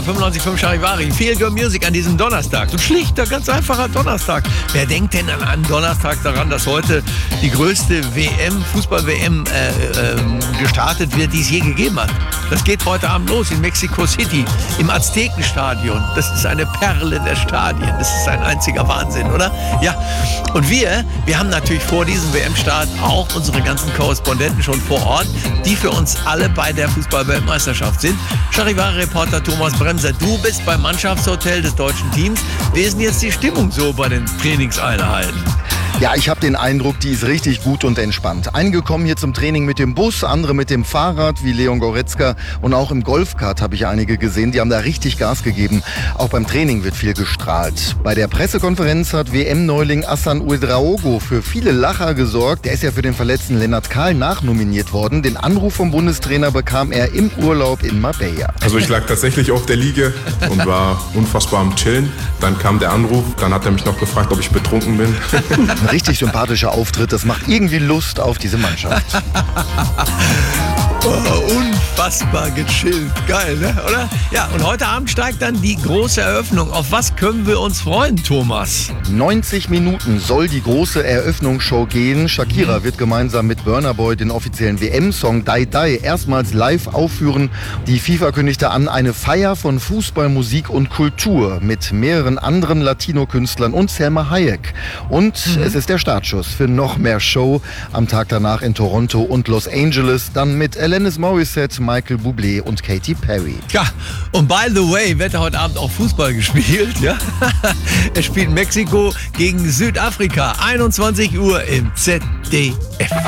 95.5 Charivari. Feel Good Music an diesem Donnerstag. So ein schlichter, ganz einfacher Donnerstag. Wer denkt denn an einen Donnerstag daran, dass heute die größte Fußball-WM gestartet wird, die es je gegeben hat? Das geht heute Abend los in Mexico City, im Aztekenstadion. Das ist eine Perle der Stadien. Das ist ein einziger Wahnsinn, oder? Ja. Und wir haben natürlich vor diesem WM-Start auch unsere ganzen Korrespondenten schon vor Ort, die für uns alle bei der Fußball-Weltmeisterschaft sind. Charivari-Reporter Thomas Bremser, du bist beim Mannschaftshotel des deutschen Teams. Wie ist denn jetzt die Stimmung so bei den Trainingseinheiten? Ja, ich habe den Eindruck, die ist richtig gut und entspannt. Einige kommen hier zum Training mit dem Bus, andere mit dem Fahrrad, wie Leon Goretzka. Und auch im Golfkart habe ich einige gesehen, die haben da richtig Gas gegeben. Auch beim Training wird viel gestrahlt. Bei der Pressekonferenz hat WM-Neuling Hassan Ouedraogo für viele Lacher gesorgt. Der ist ja für den verletzten Lennart Kahl nachnominiert worden. Den Anruf vom Bundestrainer bekam er im Urlaub in Marbella. Also ich lag tatsächlich auf der Liege und war unfassbar am Chillen. Dann kam der Anruf, dann hat er mich noch gefragt, ob ich betrunken bin. Ein richtig sympathischer Auftritt, das macht irgendwie Lust auf diese Mannschaft. Unfassbar gechillt. Geil, ne? Oder? Ja, und heute Abend steigt dann die große Eröffnung. Auf was können wir uns freuen, Thomas? 90 Minuten soll die große Eröffnungsshow gehen. Shakira wird gemeinsam mit Burna Boy den offiziellen WM-Song Die Die erstmals live aufführen. Die FIFA kündigte an, eine Feier von Fußball, Musik und Kultur mit mehreren anderen Latino-Künstlern und Selma Hayek. Und es ist der Startschuss für noch mehr Show am Tag danach in Toronto und Los Angeles. Dann mit Alanis Morissette, Michael Bublé und Katy Perry. Ja, und by the way, wird heute Abend auch Fußball gespielt. Ja? Es spielt Mexiko gegen Südafrika, 21 Uhr im ZDF.